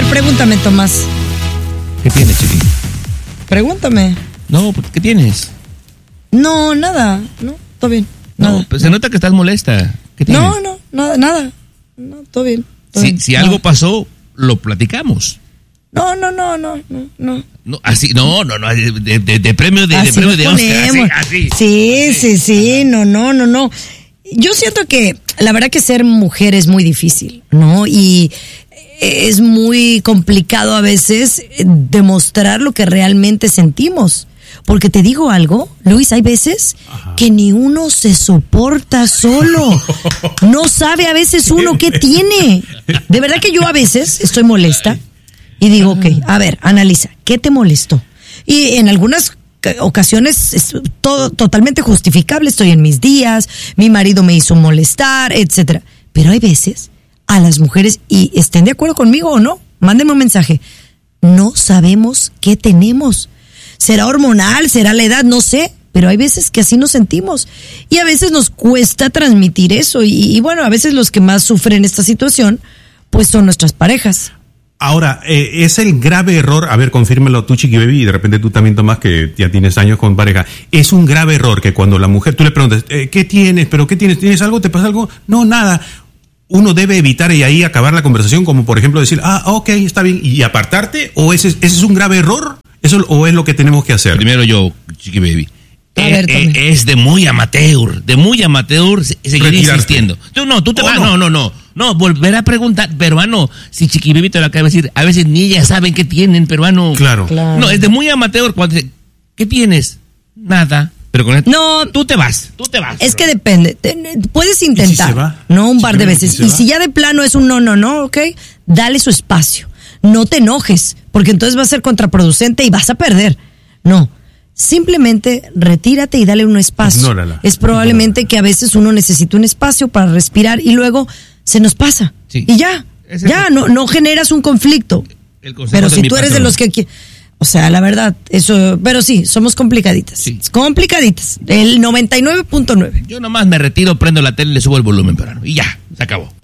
pregúntame, Tomás. ¿Qué tienes, Chiqui? Pregúntame. No, ¿qué tienes? No, nada. No, todo bien. Nada. No, pues se nota que estás molesta. ¿Qué tienes? No, nada. No, todo bien. Si algo pasó, lo platicamos. No. No, así, no, de premio de Oscar, así. Sí, no. Yo siento que la verdad que ser mujer es muy difícil, ¿no? Y es muy complicado a veces demostrar lo que realmente sentimos. Porque te digo algo, Luis, hay veces que ni uno se soporta solo. No sabe a veces uno qué tiene. De verdad que yo a veces estoy molesta y digo, ok, a ver, analiza, ¿qué te molestó? Y en algunas ocasiones es todo totalmente justificable, estoy en mis días, mi marido me hizo molestar, etcétera. Pero hay veces a las mujeres, y estén de acuerdo conmigo o no, mándenme un mensaje, no sabemos qué tenemos. ¿Será hormonal? ¿Será la edad? No sé, pero hay veces que así nos sentimos y a veces nos cuesta transmitir eso y bueno, a veces los que más sufren esta situación pues son nuestras parejas. Ahora, es el grave error, a ver, confírmelo tú, Chiqui Baby, y de repente tú también, Tomás, que ya tienes años con pareja, es un grave error que cuando la mujer, tú le preguntas, ¿qué tienes? ¿Pero qué tienes? ¿Tienes algo? ¿Te pasa algo? No, nada. Uno debe evitar y ahí acabar la conversación, como por ejemplo decir, ok, está bien, y apartarte, o ese es un grave error. ¿Eso o es lo que tenemos que hacer? Primero yo, Chiqui Baby. Es de muy amateur seguir insistiendo. Tú te vas, no, volver a preguntar, peruano, si Chiqui Baby te lo acaba de decir, a veces ni ellas saben qué tienen, peruano. Claro. No, es de muy amateur cuando dice, ¿qué tienes? Nada. Pero con esto, no, tú te vas. Es que depende, puedes intentar, si va? no un par de veces, y si ya de plano es un no, ok, dale su espacio. No te enojes, porque entonces va a ser contraproducente y vas a perder. No, simplemente retírate y dale un espacio. Ignórala. Es probablemente que a veces uno necesita un espacio para respirar y luego se nos pasa. Sí. Y ya no generas un conflicto. Pero si tú eres de los que... O sea, la verdad, eso... Pero sí, somos complicaditas. Sí. Complicaditas. El 99.9. Yo nomás me retiro, prendo la tele y le subo el volumen, pero y ya, se acabó.